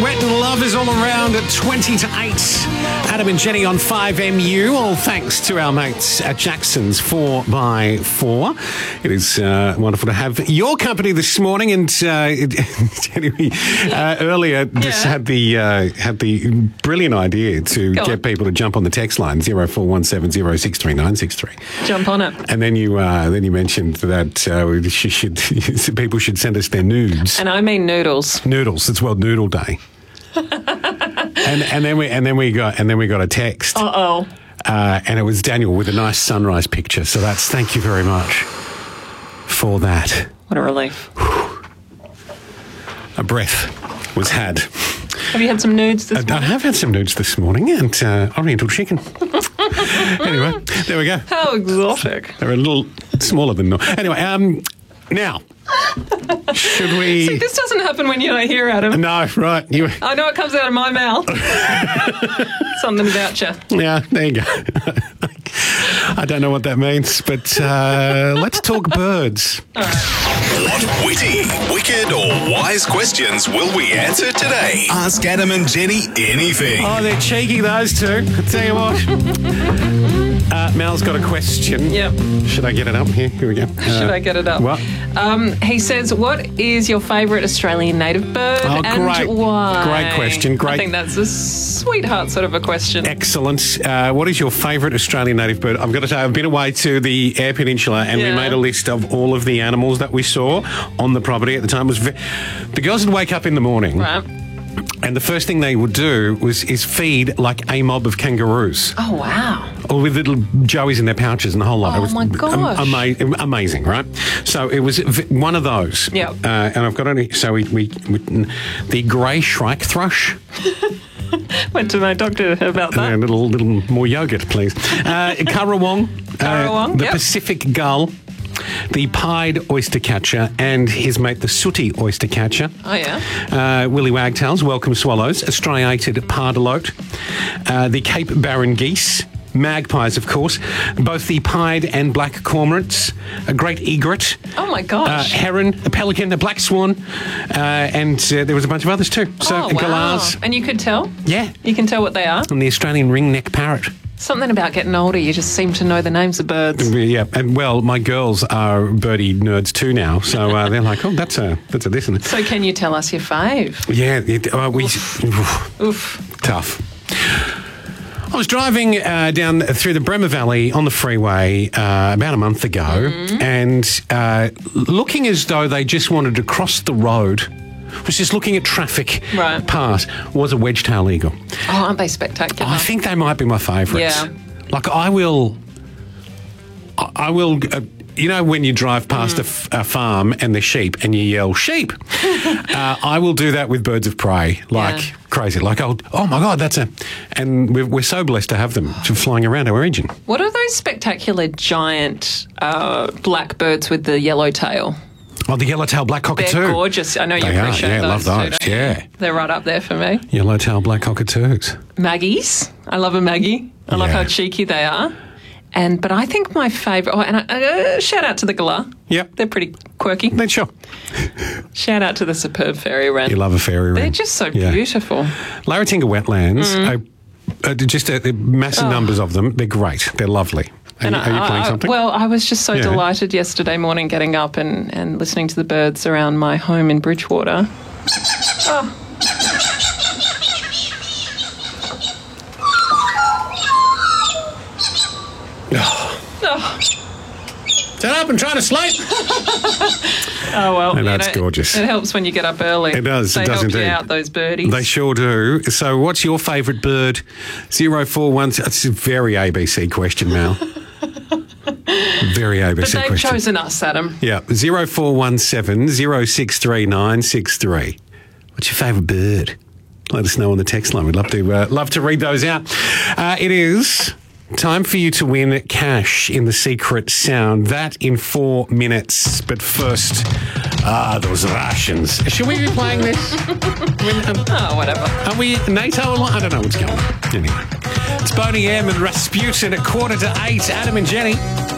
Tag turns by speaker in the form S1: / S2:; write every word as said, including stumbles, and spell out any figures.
S1: Wet and Love is all around at twenty to eight. Adam and Jenny on five M U. All thanks to our mates at Jackson's four by four. It is uh, wonderful to have your company this morning. And uh, Jenny, uh, earlier just
S2: Yeah.
S1: had the uh, had the brilliant idea to
S2: Go
S1: get
S2: on.
S1: people to jump on the text line zero four one seven zero six three nine six three.
S2: Jump on it.
S1: And then you uh, then you mentioned that uh, we should, people should send us their nudes.
S2: And I mean noodles.
S1: Noodles. It's World Noodle Day. and and then we and then we got and then we got a text.
S2: Uh oh.
S1: Uh, and it was Daniel with a nice sunrise picture. So that's thank you very much for that.
S2: What a relief.
S1: A breath was had.
S2: Have you had some nudes this
S1: I, I
S2: morning?
S1: have had some nudes this morning and uh, Oriental chicken. Anyway, there we go.
S2: How exotic.
S1: They're a little smaller than normal. Anyway, um, now should we?
S2: See, this doesn't happen when you're not here, Adam.
S1: No, right. You.
S2: I know it comes out of my mouth. Something about you.
S1: Yeah, there you go. I don't know what that means, but uh, let's talk birds.
S3: What witty, wicked, or wise questions will we answer today? Ask Adam and Jenny anything.
S1: Oh, they're cheeky, those two. I tell you what. Uh, Mal's got a question.
S2: Yep.
S1: Should I get it up here? Here we go. Uh,
S2: Should I get it up?
S1: What?
S2: Um, he says, what is your favourite Australian native bird
S1: Oh,
S2: and
S1: great.
S2: why?
S1: Great question, great.
S2: I think that's a sweetheart sort of a question.
S1: Excellent. Uh, what is your favourite Australian native bird? I've got to say, I've been away to the Eyre Peninsula and we
S2: Yeah.
S1: made a list of all of the animals that we saw on the property at the time. It was ve- the girls would wake up in the morning.
S2: Right.
S1: And the first thing they would do was is feed like a mob of kangaroos.
S2: Oh, wow.
S1: Or with little joeys in their pouches and the whole lot.
S2: Oh,
S1: it was
S2: my gosh.
S1: ama- amazing, right? So it was v- one of those.
S2: Yep.
S1: Uh, and I've got it. So we, we, we the grey shrike thrush.
S2: Went to my doctor about that.
S1: A little, little more yogurt, please. Uh, Currawong.
S2: Currawong,
S1: Uh, the
S2: yep.
S1: Pacific gull. The pied oyster catcher and his mate, the sooty oyster catcher.
S2: Oh, yeah.
S1: Uh, Willy Wagtails, welcome swallows, a striated pardalote, uh, the Cape Barren geese, magpies, of course, both the pied and black cormorants, a great egret,
S2: Oh, my
S1: uh,
S2: gosh.
S1: heron, a pelican, a black swan, uh, and uh, there was a bunch of others too. So,
S2: oh, wow.
S1: galahs,
S2: And you could tell?
S1: yeah,
S2: You can tell what they are?
S1: and the Australian ringneck parrot.
S2: Something about getting older, you just seem to know the names of birds.
S1: Yeah, and well, my girls are birdie nerds too now, so uh, they're like, oh, that's a that's a this and that.
S2: So can you tell us your fave?
S1: Yeah, it, uh, we
S2: Oof.
S1: tough. I was driving uh, down through the Bremer Valley on the freeway uh, about a month ago,
S2: Mm-hmm.
S1: and uh, looking as though they just wanted to cross the road. Was just looking at traffic
S2: Right.
S1: pass was a wedge-tailed eagle.
S2: Oh, aren't they spectacular?
S1: I think they might be my favourites.
S2: Yeah.
S1: Like I will, I I will. Uh, you know when you drive past a, f- a farm and there's sheep and you yell sheep. uh, I will do that with birds of prey, like
S2: Yeah.
S1: crazy. Like I'll, oh my god, that's a, and we're, we're so blessed to have them to flying around our region.
S2: What are those spectacular giant uh, black birds with the yellow tail?
S1: Oh, the yellow-tailed black
S2: They're
S1: cockatoo.
S2: gorgeous. I know you
S1: They are,
S2: appreciate
S1: yeah,
S2: those.
S1: love
S2: too,
S1: those,
S2: don't you?
S1: yeah.
S2: They're right up there for me.
S1: Yellow-tailed black cockatoos.
S2: Maggies. I love a Maggie. I love
S1: Yeah.
S2: how cheeky they are. And but I think my favourite. Oh, and I, uh, shout out to the galah.
S1: Yep.
S2: They're pretty quirky.
S1: Then sure.
S2: Shout out to the superb fairy wren.
S1: You love a fairy
S2: They're
S1: wren.
S2: just so
S1: Yeah.
S2: beautiful.
S1: Larratinga wetlands, uh, uh, just uh, massive numbers of them. They're great. They're lovely. Are, you,
S2: Oh. And
S1: are you
S2: I-
S1: playing
S2: I-
S1: something?
S2: Well, I was just so
S1: Yeah.
S2: delighted yesterday morning getting up and, and listening to the birds around my home in Bridgewater. Oh. Oh.
S1: Shut up and try to sleep.
S2: Oh, well.
S1: And
S2: you
S1: that's
S2: know,
S1: gorgeous.
S2: It helps when you get up early.
S1: It does, it
S2: They
S1: does
S2: help
S1: indeed.
S2: you out, those birdies.
S1: They sure do. So, what's your favourite bird? Zero four one. It's a very A B C question, Mal. Very A B
S2: but
S1: C
S2: they've
S1: question.
S2: chosen us, Adam.
S1: Yeah, zero four one seven zero six three nine six three. What's your favourite bird? Let us know on the text line. We'd love to uh, love to read those out. Uh, it is time for you to win cash in the secret sound. That in four minutes. But first, ah, those rations. Should we be playing this? I mean, um,
S2: Oh, whatever.
S1: are we NATO? I don't know what's going on. Anyway, it's Boney M and Rasputin at quarter to eight. Adam and Jenny.